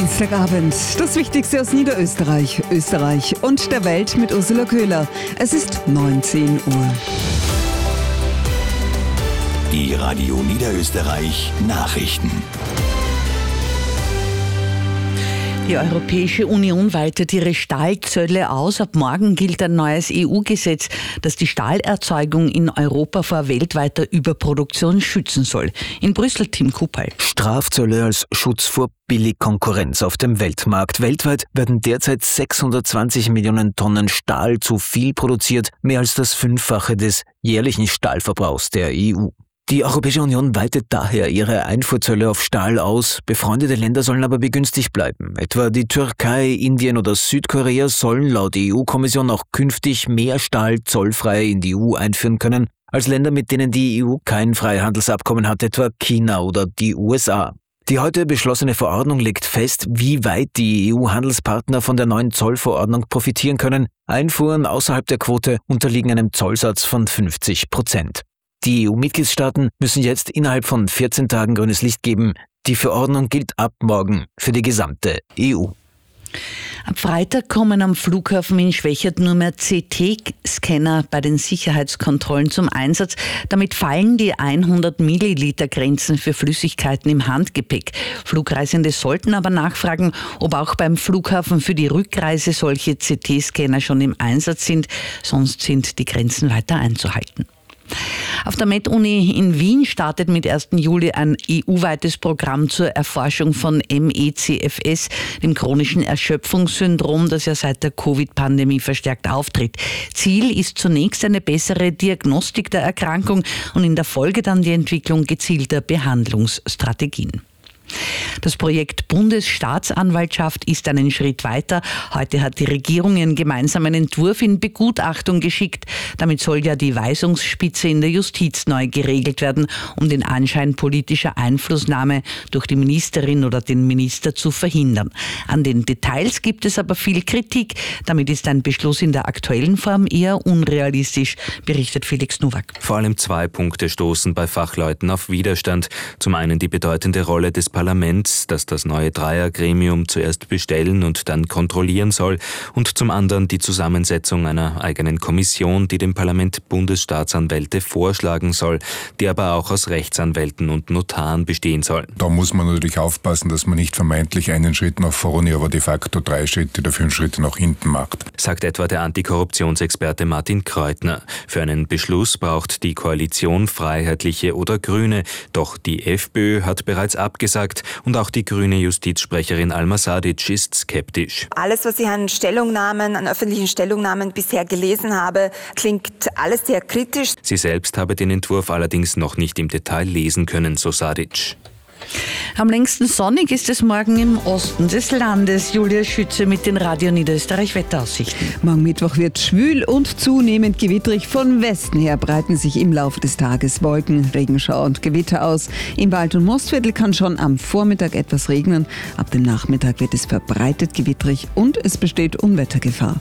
Dienstagabend. Das Wichtigste aus Niederösterreich, Österreich und der Welt mit Ursula Köhler. Es ist 19 Uhr. Die Radio Niederösterreich Nachrichten. Die Europäische Union weitet ihre Stahlzölle aus. Ab morgen gilt ein neues EU-Gesetz, das die Stahlerzeugung in Europa vor weltweiter Überproduktion schützen soll. In Brüssel, Tim Kupal. Strafzölle als Schutz vor Billigkonkurrenz auf dem Weltmarkt. Weltweit werden derzeit 620 Millionen Tonnen Stahl zu viel produziert, mehr als das Fünffache des jährlichen Stahlverbrauchs der EU. Die Europäische Union weitet daher ihre Einfuhrzölle auf Stahl aus. Befreundete Länder sollen aber begünstigt bleiben. Etwa die Türkei, Indien oder Südkorea sollen laut EU-Kommission auch künftig mehr Stahl zollfrei in die EU einführen können, als Länder, mit denen die EU kein Freihandelsabkommen hat, etwa China oder die USA. Die heute beschlossene Verordnung legt fest, wie weit die EU-Handelspartner von der neuen Zollverordnung profitieren können. Einfuhren außerhalb der Quote unterliegen einem Zollsatz von 50%. Die EU-Mitgliedstaaten müssen jetzt innerhalb von 14 Tagen grünes Licht geben. Die Verordnung gilt ab morgen für die gesamte EU. Am Freitag kommen am Flughafen in Schwechat nur mehr CT-Scanner bei den Sicherheitskontrollen zum Einsatz. Damit fallen die 100 Milliliter Grenzen für Flüssigkeiten im Handgepäck. Flugreisende sollten aber nachfragen, ob auch beim Flughafen für die Rückreise solche CT-Scanner schon im Einsatz sind. Sonst sind die Grenzen weiter einzuhalten. Auf der Med-Uni in Wien startet mit 1. Juli ein EU-weites Programm zur Erforschung von MECFS, dem chronischen Erschöpfungssyndrom, das ja seit der Covid-Pandemie verstärkt auftritt. Ziel ist zunächst eine bessere Diagnostik der Erkrankung und in der Folge dann die Entwicklung gezielter Behandlungsstrategien. Das Projekt Bundesstaatsanwaltschaft ist einen Schritt weiter. Heute hat die Regierung ihren gemeinsamen Entwurf in Begutachtung geschickt. Damit soll ja die Weisungsspitze in der Justiz neu geregelt werden, um den Anschein politischer Einflussnahme durch die Ministerin oder den Minister zu verhindern. An den Details gibt es aber viel Kritik. Damit ist ein Beschluss in der aktuellen Form eher unrealistisch, berichtet Felix Nowak. Vor allem 2 Punkte stoßen bei Fachleuten auf Widerstand. Zum einen die bedeutende Rolle des Parlaments, das das neue Dreiergremium zuerst bestellen und dann kontrollieren soll, und zum anderen die Zusammensetzung einer eigenen Kommission, die dem Parlament Bundesstaatsanwälte vorschlagen soll, die aber auch aus Rechtsanwälten und Notaren bestehen soll. Da muss man natürlich aufpassen, dass man nicht vermeintlich einen Schritt nach vorne, aber de facto 3 Schritte oder 5 Schritte nach hinten macht. Sagt etwa der Antikorruptionsexperte Martin Kreutner. Für einen Beschluss braucht die Koalition Freiheitliche oder Grüne. Doch die FPÖ hat bereits abgesagt und auch die grüne Justizsprecherin Alma Sadic ist skeptisch. Alles, was ich an öffentlichen Stellungnahmen bisher gelesen habe, klingt alles sehr kritisch. Sie selbst habe den Entwurf allerdings noch nicht im Detail lesen können, so Sadic. Am längsten sonnig ist es morgen im Osten des Landes. Julia Schütze mit den Radio Niederösterreich Wetteraussichten. Morgen Mittwoch wird schwül und zunehmend gewittrig. Von Westen her breiten sich im Laufe des Tages Wolken, Regenschauer und Gewitter aus. Im Wald- und Mostviertel kann schon am Vormittag etwas regnen. Ab dem Nachmittag wird es verbreitet gewittrig und es besteht Unwettergefahr.